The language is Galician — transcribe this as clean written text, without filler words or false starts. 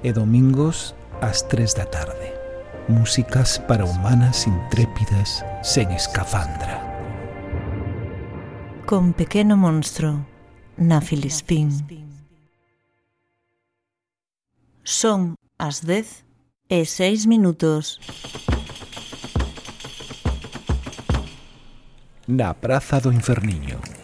e domingos ás 3 da tarde. Músicas para humanas intrépidas sen escafandra. Con Pequeno Monstro, na Filispín. Son as 10:06. Na Praza do Inferniño.